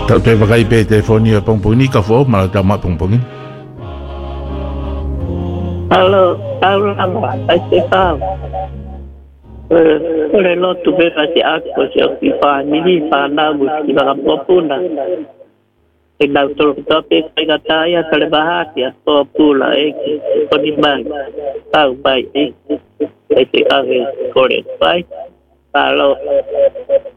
Tau te wakai pe telefoni o pongponi ka fo ma ta ma pongponi. Alo, lama, ai te pau. Ore lotu bera si ako si o ki whanini whanau ki waka popuna. E nau toro tope kai gataya kare bahati a toa pula e ki koni mai. Pau bai e. E te kage kore pai. Alo.